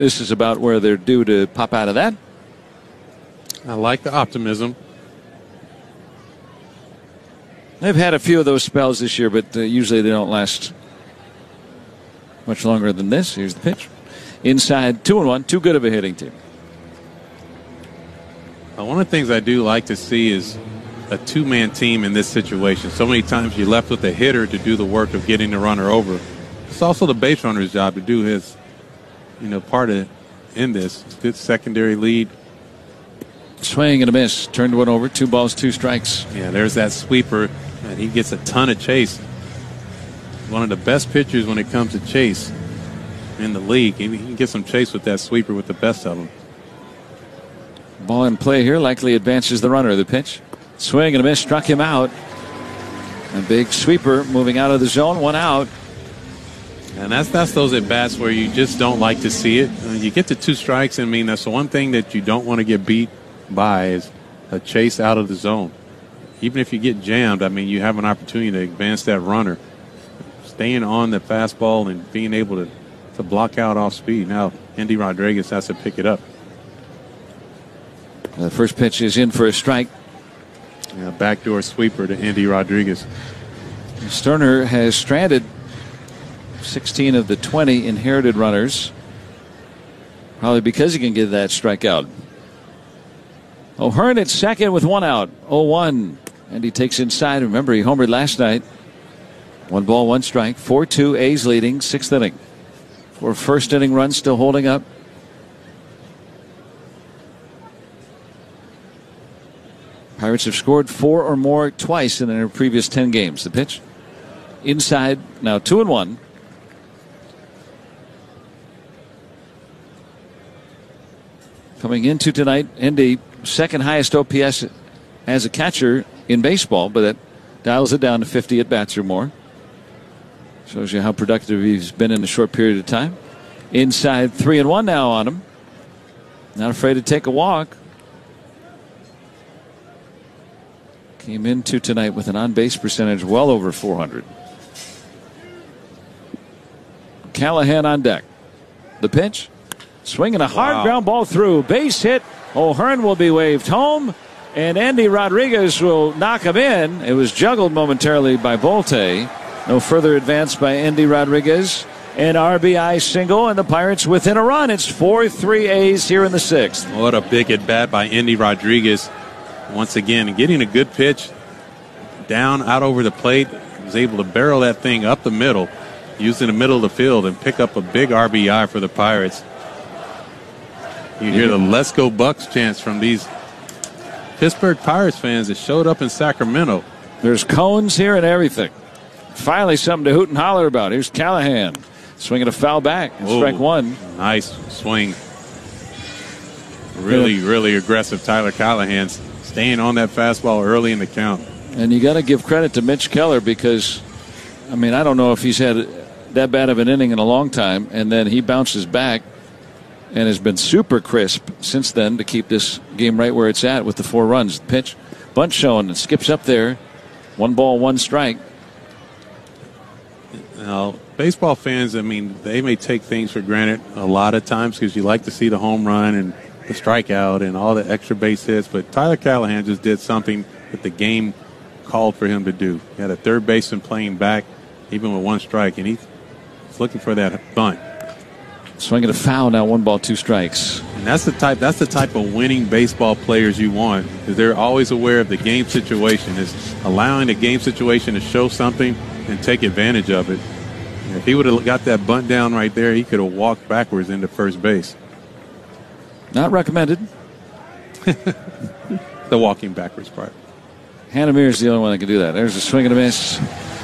This is about where they're due to pop out of that. I like the optimism. They've had a few of those spells this year, but usually they don't last much longer than this. Here's the pitch. Inside, 2-1. Too good of a hitting team. One of the things I do like to see is a two-man team in this situation. So many times you're left with a hitter to do the work of getting the runner over. It's also the base runner's job to do his, part in this. Good secondary lead. Swing and a miss. Turned one over. 2 balls, 2 strikes. Yeah, there's that sweeper, and he gets a ton of chase. One of the best pitchers when it comes to chase in the league. He can get some chase with that sweeper with the best of them. Ball in play here. Likely advances the runner. The pitch. Swing and a miss. Struck him out. A big sweeper moving out of the zone. 1 out. And that's those at-bats where you just don't like to see it. You get to 2 strikes, and that's the one thing that you don't want to get beat by is a chase out of the zone. Even if you get jammed, you have an opportunity to advance that runner. Staying on the fastball and being able to block out off speed. Now, Endy Rodriguez has to pick it up. The first pitch is in for a strike. Yeah, backdoor sweeper to Endy Rodriguez. Sterner has stranded 16 of the 20 inherited runners. Probably because he can get that strikeout. O'Hearn at second with 1 out. 0-1. And he takes inside. Remember, he homered last night. 1 ball, 1 strike. 4-2. A's leading. 6th inning. 4 first inning runs still holding up. Pirates have scored 4 or more twice in their previous 10 games. The pitch. Inside. Now 2-1. Coming into tonight, Endy, second highest OPS as a catcher in baseball, but that dials it down to 50 at-bats or more. Shows you how productive he's been in a short period of time. Inside, 3-1 now on him. Not afraid to take a walk. Came into tonight with an on-base percentage well over 400. Callahan on deck. The pitch. Swinging a hard ground ball through. Base hit. O'Hearn will be waved home. And Endy Rodriguez will knock him in. It was juggled momentarily by Volte. No further advance by Endy Rodriguez. An RBI single, and the Pirates within a run. It's 4-3 A's here in the 6th. What a big at-bat by Endy Rodriguez. Once again, getting a good pitch down out over the plate. He was able to barrel that thing up the middle, using the middle of the field, and pick up a big RBI for the Pirates. You hear the "Let's Go Bucks" chants from these Pittsburgh Pirates fans that showed up in Sacramento. There's cones here and everything. Finally something to hoot and holler about. Here's Callahan swinging a foul back. Strike 1. Nice swing. Really aggressive Tyler Callahan, staying on that fastball early in the count. And you got to give credit to Mitch Keller because, I don't know if he's had that bad of an inning in a long time, and then he bounces back and has been super crisp since then to keep this game right where it's at with the 4 runs. The pitch, bunt showing, and skips up there. 1 ball, 1 strike. Now, baseball fans, they may take things for granted a lot of times because you like to see the home run and the strikeout and all the extra base hits, but Tyler Callahan just did something that the game called for him to do. He had a third baseman playing back, even with 1 strike, and he's looking for that bunt. Swinging a foul now, 1 ball, 2 strikes. And that's the type of winning baseball players you want, because they're always aware of the game situation, is allowing the game situation to show something and take advantage of it. And if he would have got that bunt down right there, he could have walked backwards into first base. Not recommended. The walking backwards part. Hanamir's the only one that can do that. There's a swing and a miss.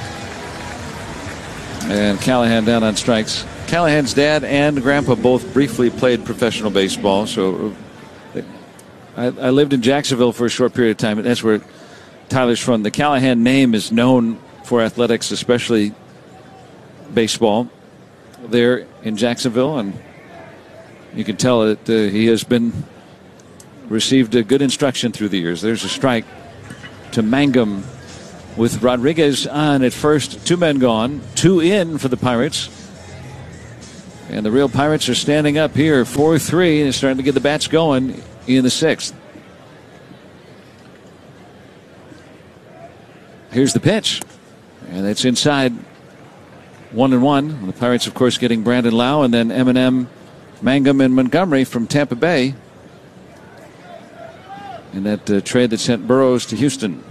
And Callahan down on strikes. Callahan's dad and grandpa both briefly played professional baseball. So I lived in Jacksonville for a short period of time. And that's where Tyler's from. The Callahan name is known for athletics, especially baseball, there in Jacksonville. And you can tell that he has received a good instruction through the years. There's a strike to Mangum with Rodriguez on at first. 2 men gone. 2 in for the Pirates. And the real Pirates are standing up here 4-3 and starting to get the bats going in the 6th. Here's the pitch. And it's inside 1-1. The Pirates, of course, getting Brandon Lowe and then Eminem, Mangum, and Montgomery from Tampa Bay in that trade that sent Burrows to Houston.